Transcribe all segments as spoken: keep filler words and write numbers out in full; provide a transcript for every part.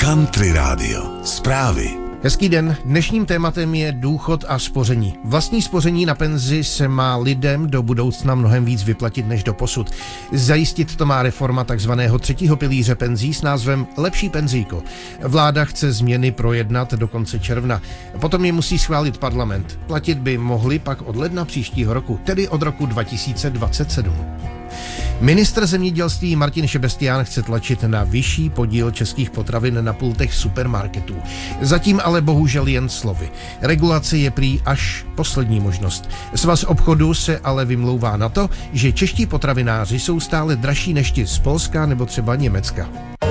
Country Radio. Zprávy. Hezký den. Dnešním tématem je důchod a spoření. Vlastní spoření na penzi se má lidem do budoucna mnohem víc vyplatit než doposud. Zajistit to má reforma takzvaného třetího pilíře penzí s názvem Lepší penzijko. Vláda chce změny projednat do konce června. Potom je musí schválit parlament. Platit by mohli pak od ledna příštího roku, tedy od roku dva tisíce dvacet sedm. Ministr zemědělství Martin Šebestián chce tlačit na vyšší podíl českých potravin na pultech supermarketů. Zatím ale bohužel jen slovy. Regulace je prý až poslední možnost. Svaz obchodu se ale vymlouvá na to, že čeští potravináři jsou stále dražší než ti z Polska nebo třeba Německa.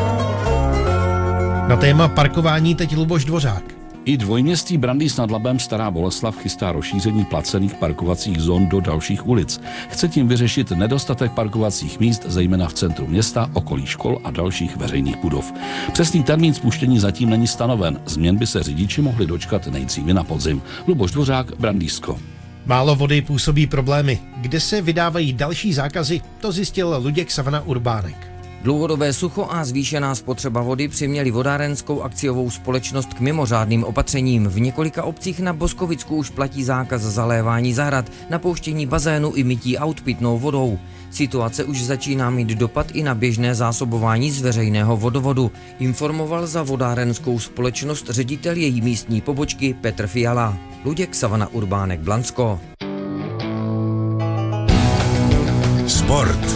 Na téma parkování teď Luboš Dvořák. I dvojměstí Brandýs nad Labem Stará Boleslav chystá rozšíření placených parkovacích zón do dalších ulic. Chce tím vyřešit nedostatek parkovacích míst, zejména v centru města, okolí škol a dalších veřejných budov. Přesný termín spuštění zatím není stanoven. Změn by se řidiči mohli dočkat nejdříve na podzim. Luboš Dvořák, Brandýsko. Málo vody působí problémy. Kde se vydávají další zákazy, to zjistil Luděk Savana Urbánek. Dlouhodobé sucho a zvýšená spotřeba vody přiměly vodárenskou akciovou společnost k mimořádným opatřením. V několika obcích na Boskovicku už platí zákaz zalévání zahrad, napouštění bazénu i mytí aut pitnou vodou. Situace už začíná mít dopad i na běžné zásobování z veřejného vodovodu, informoval za vodárenskou společnost ředitel její místní pobočky Petr Fiala. Luděk Savana Urbánek, Blansko. Sport.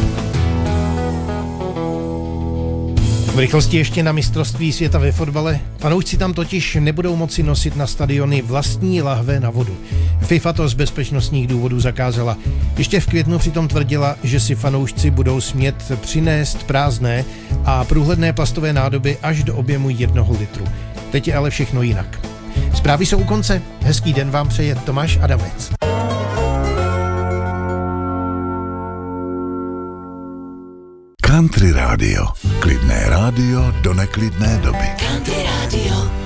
V rychlosti ještě na mistrovství světa ve fotbale. Fanoušci tam totiž nebudou moci nosit na stadiony vlastní lahve na vodu. FIFA to z bezpečnostních důvodů zakázala. Ještě v květnu přitom tvrdila, že si fanoušci budou smět přinést prázdné a průhledné plastové nádoby až do objemu jednoho litru. Teď je ale všechno jinak. Zprávy jsou u konce. Hezký den vám přeje Tomáš Adamec. Country Radio. Klidné rádio do neklidné doby. Country Radio.